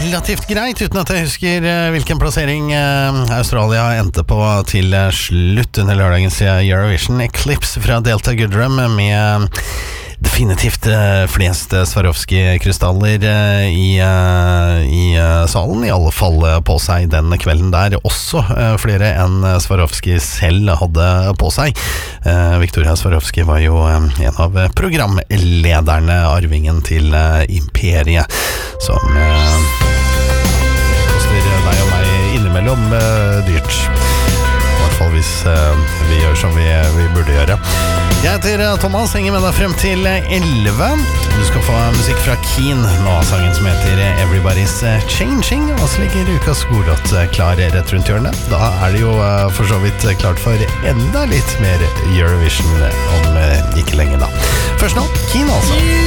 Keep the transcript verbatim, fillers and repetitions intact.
relativt greit, uten at jeg husker hvilken plassering Australia endte på til slutt under lørdagens Eurovision. Eclipse fra Delta Goodrem med definitivt flest Swarovski-krystaller i, i salen, i alle fall på seg den kvelden der. Også flere enn Swarovski selv hadde på seg. Victoria Swarovski var jo en av programlederne, arvingen til imperiet, som koster deg og meg innimellom dyrt. I hvert fall hvis vi gjør som vi, vi burde gjøre. Jeg heter Thomas, henger med deg frem til elleve. Du skal få musikk fra Keen, nå sangen som heter Everybody's Changing, og så ligger ukas godlåt klar rett rundt hjørnet. Da er det jo for så vidt klart for enda litt mer Eurovision om ikke lenge da. Først nå, Keen altså.